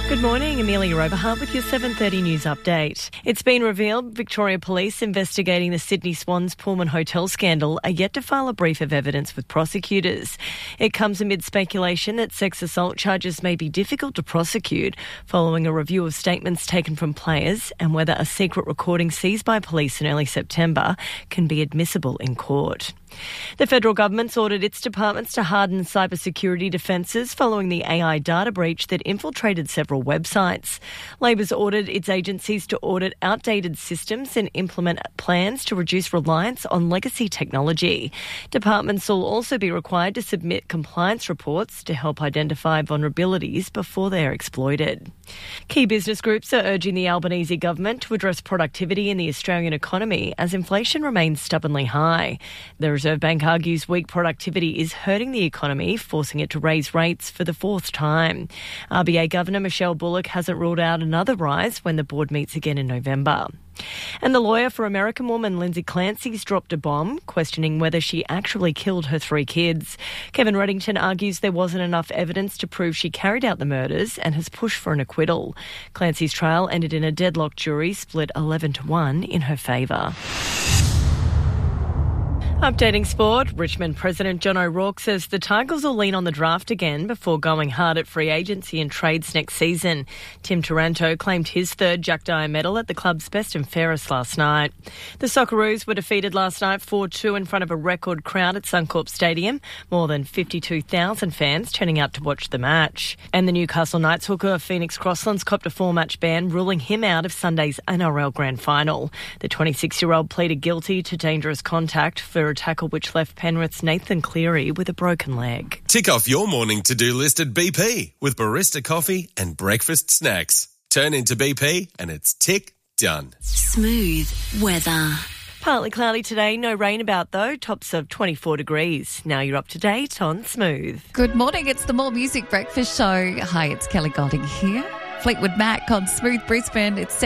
Good morning, Amelia Overhart with your 7:30 news update. It's been revealed Victoria Police investigating the Sydney Swans Pullman Hotel scandal are yet to file a brief of evidence with prosecutors. It comes amid speculation that sex assault charges may be difficult to prosecute following a review of statements taken from players and whether a secret recording seized by police in early September can be admissible in court. The federal government's ordered its departments to harden cybersecurity defences following the AI data breach that infiltrated several websites. Labor's ordered its agencies to audit outdated systems and implement plans to reduce reliance on legacy technology. Departments will also be required to submit compliance reports to help identify vulnerabilities before they are exploited. Key business groups are urging the Albanese government to address productivity in the Australian economy as inflation remains stubbornly high. The Reserve Bank argues weak productivity is hurting the economy, forcing it to raise rates for the fourth time. RBA Governor Michelle Bullock hasn't ruled out another rise when the board meets again in November. And the lawyer for American woman Lindsay Clancy's dropped a bomb, questioning whether she actually killed her 3 kids. Kevin Reddington argues there wasn't enough evidence to prove she carried out the murders and has pushed for an acquittal. Clancy's trial ended in a deadlocked jury split 11-1 in her favour. Updating sport, Richmond President John O'Rourke says the Tigers will lean on the draft again before going hard at free agency and trades next season. Tim Taranto claimed his 3rd Jack Dyer medal at the club's best and fairest last night. The Socceroos were defeated last night 4-2 in front of a record crowd at Suncorp Stadium, more than 52,000 fans turning out to watch the match. And the Newcastle Knights hooker Phoenix Crosslands copped a 4-match ban, ruling him out of Sunday's NRL Grand Final. The 26-year-old pleaded guilty to dangerous contact for a tackle which left Penrith's Nathan Cleary with a broken leg. Tick off your morning to-do list at BP with barista coffee and breakfast snacks. Turn into BP and it's tick done. Smooth weather. Partly cloudy today, no rain about though, tops of 24 degrees. Now you're up to date on Smooth. Good morning, it's the More Music Breakfast Show. Hi, it's Kelly Golding here. Fleetwood Mac on Smooth Brisbane. It's